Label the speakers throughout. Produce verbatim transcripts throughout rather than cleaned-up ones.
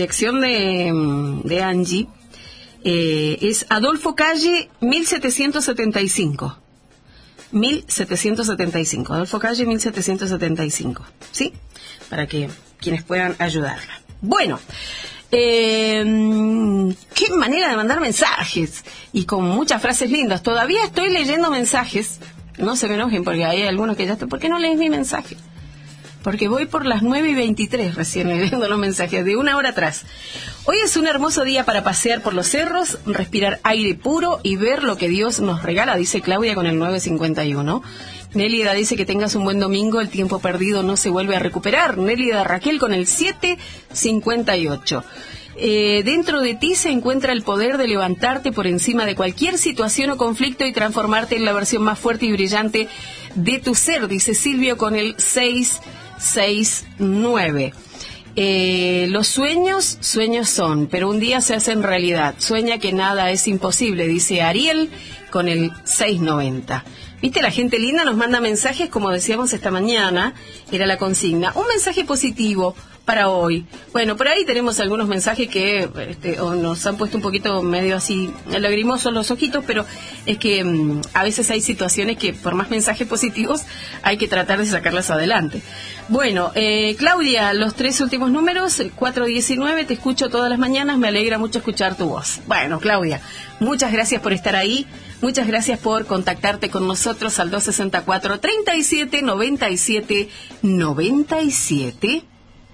Speaker 1: dirección de, de Angie eh, es Adolfo Calle mil setecientos setenta y cinco. mil setecientos setenta y cinco. Adolfo Calle mil setecientos setenta y cinco. ¿Sí? Para que quienes puedan ayudarla. Bueno, eh, qué manera de mandar mensajes. Y con muchas frases lindas. Todavía estoy leyendo mensajes. No se me enojen porque hay algunos que ya están. ¿Por qué no lees mi mensaje? Porque voy por las nueve y veintitrés recién leyendo los mensajes, de una hora atrás. Hoy es un hermoso día para pasear por los cerros, respirar aire puro y ver lo que Dios nos regala, dice Claudia con el nueve cincuenta y uno. Nélida dice que tengas un buen domingo, el tiempo perdido no se vuelve a recuperar. Nélida Raquel con el siete cincuenta y ocho. Eh, dentro de ti se encuentra el poder de levantarte por encima de cualquier situación o conflicto y transformarte en la versión más fuerte y brillante de tu ser, dice Silvio con el seis seis nueve. Eh, los sueños, sueños son, pero un día se hacen realidad. Sueña que nada es imposible, dice Ariel con el seis noventa. Viste, la gente linda nos manda mensajes, como decíamos esta mañana, era la consigna. Un mensaje positivo para hoy. Bueno, por ahí tenemos algunos mensajes que este, o nos han puesto un poquito medio así lagrimosos los ojitos, pero es que mmm, a veces hay situaciones que por más mensajes positivos hay que tratar de sacarlas adelante. Bueno, eh, Claudia, los tres últimos números, el cuatro diecinueve, te escucho todas las mañanas, me alegra mucho escuchar tu voz. Bueno, Claudia, muchas gracias por estar ahí, muchas gracias por contactarte con nosotros al dos sesenta y cuatro, treinta y siete, noventa y siete, noventa y siete.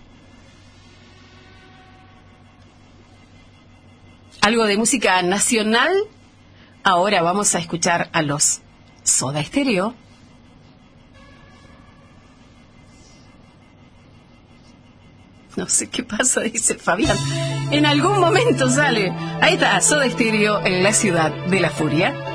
Speaker 1: Algo de música nacional. Ahora vamos a escuchar a los Soda Stereo. No sé qué pasa, dice Fabián. En algún momento sale. Ahí está, Soda Stereo en la ciudad de la furia.